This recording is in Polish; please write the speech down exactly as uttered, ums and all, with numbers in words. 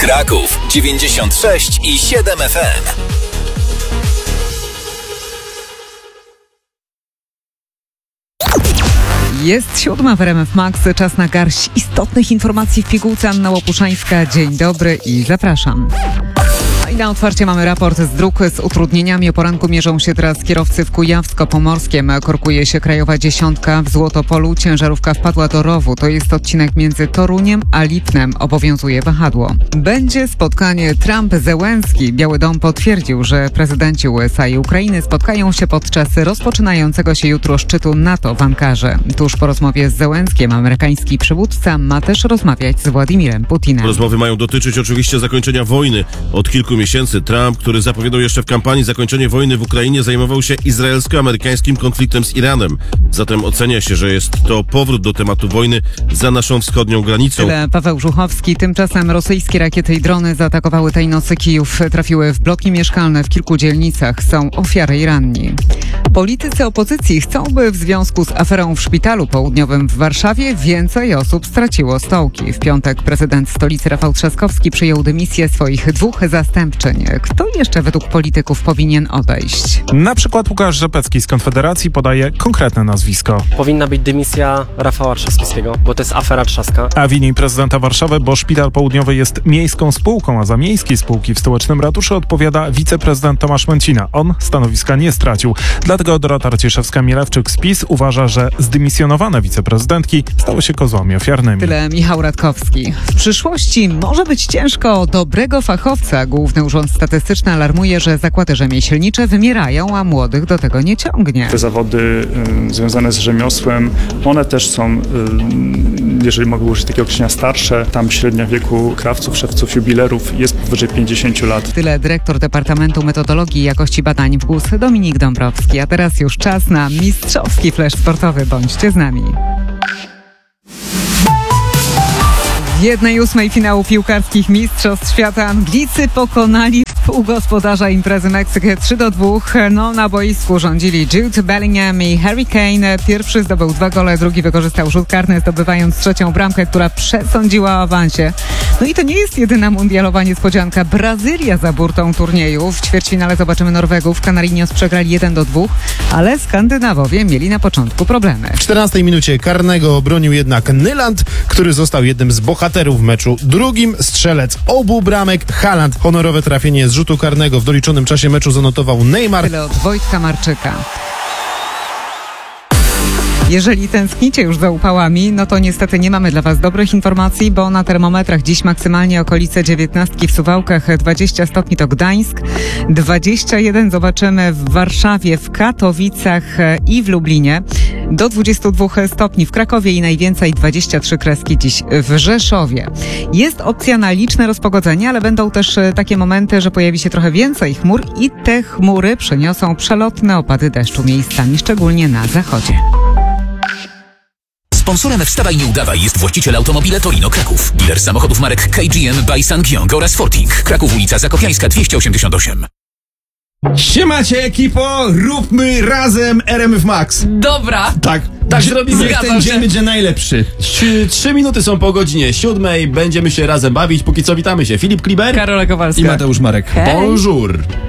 Kraków dziewięćdziesiąt sześć i siedem F M. Jest siódma w R M F Max, czas na garść istotnych informacji w pigułce. Anna Łopuszańska, dzień dobry i zapraszam. I na otwarcie mamy raport z dróg z utrudnieniami. O poranku mierzą się teraz kierowcy w Kujawsko-Pomorskiem. Korkuje się krajowa dziesiątka w Złotopolu. Ciężarówka wpadła do rowu. To jest odcinek między Toruniem a Lipnem. Obowiązuje wahadło. Będzie spotkanie Trump-Zełenski. Biały Dom potwierdził, że prezydenci U S A i Ukrainy spotkają się podczas rozpoczynającego się jutro szczytu NATO w Ankarze. Tuż po rozmowie z Zełenskiem amerykański przywódca ma też rozmawiać z Władimirem Putinem. Rozmowy mają dotyczyć oczywiście zakończenia wojny. Od kilku miesięcy Trump, który zapowiadał jeszcze w kampanii zakończenie wojny w Ukrainie, zajmował się izraelsko-amerykańskim konfliktem z Iranem. Zatem ocenia się, że jest to powrót do tematu wojny za naszą wschodnią granicą. Tyle Paweł Żuchowski. Tymczasem rosyjskie rakiety i drony zaatakowały tej nocy Kijów. Trafiły w bloki mieszkalne w kilku dzielnicach. Są ofiary i ranni. Politycy opozycji chcą, by w związku z aferą w szpitalu południowym w Warszawie więcej osób straciło stołki. W piątek prezydent stolicy Rafał Trzaskowski przyjął dymisję swoich dwóch zastępczyń. Kto jeszcze według polityków powinien odejść? Na przykład Łukasz Rzepecki z Konfederacji podaje konkretne nazwisko. Powinna być dymisja Rafała Trzaskowskiego, bo to jest afera Trzaska. A wini prezydenta Warszawy, bo szpital południowy jest miejską spółką, a za miejskie spółki w stołecznym ratuszu odpowiada wiceprezydent Tomasz Męcina. On stanowiska nie stracił. Dlatego Dorota Raciszewska-Mielewczyk z PiS uważa, że zdymisjonowane wiceprezydentki stały się kozłami ofiarnymi. Tyle Michał Radkowski. W przyszłości może być ciężko o dobrego fachowca. Główny Urząd Statystyczny alarmuje, że zakłady rzemieślnicze wymierają, a młodych do tego nie ciągnie. Te zawody y, związane z rzemiosłem, one też są, y, jeżeli mogę użyć takiego określenia, starsze. Tam średnia wieku krawców, szewców, jubilerów jest powyżej pięćdziesięciu lat. Tyle dyrektor Departamentu Metodologii i Jakości Badań w G U S Dominik Dąbrowski. A teraz już czas na mistrzowski flash sportowy. Bądźcie z nami. W jednej ósmej finału piłkarskich Mistrzostw Świata Anglicy pokonali współgospodarza imprezy Meksyk trzy do dwóch. No, na boisku rządzili Jude Bellingham i Harry Kane. Pierwszy zdobył dwa gole, drugi wykorzystał rzut karny, zdobywając trzecią bramkę, która przesądziła o awansie. No i to nie jest jedyna mundialowa niespodzianka. Brazylia za burtą turnieju. W ćwierćfinale zobaczymy Norwegów. Canarinos przegrali jeden do dwóch, ale Skandynawowie mieli na początku problemy. W czternastej minucie karnego obronił jednak Nyland, który został jednym z bohaterów meczu. Drugim strzelec obu bramek Haaland. Honorowe trafienie z rzutu karnego w doliczonym czasie meczu zanotował Neymar. Tyle od Wojtka Marczyka. Jeżeli tęsknicie już za upałami, no to niestety nie mamy dla Was dobrych informacji, bo na termometrach dziś maksymalnie okolice dziewiętnastki w Suwałkach, dwadzieścia stopni to Gdańsk, dwadzieścia jeden zobaczymy w Warszawie, w Katowicach i w Lublinie, do dwudziestu dwóch stopni w Krakowie i najwięcej dwadzieścia trzy kreski dziś w Rzeszowie. Jest opcja na liczne rozpogodzenie, ale będą też takie momenty, że pojawi się trochę więcej chmur i te chmury przyniosą przelotne opady deszczu miejscami, szczególnie na zachodzie. Sponsorem Wstawaj Nie Udawaj jest właściciel Automobile Torino Kraków. Dealer samochodów marek K G M by Sangyong oraz Forting. Kraków, ulica Zakopiańska dwieście osiemdziesiąt osiem. Siemacie ekipo, róbmy razem R M F Max. Dobra. Tak, tak zrobimy. Niech ten dzień będzie najlepszy. Trzy, trzy minuty są po godzinie siódmej, będziemy się razem bawić. Póki co witamy się Filip Kliber, Karola Kowalska i Mateusz Marek. Hej. Bonjour.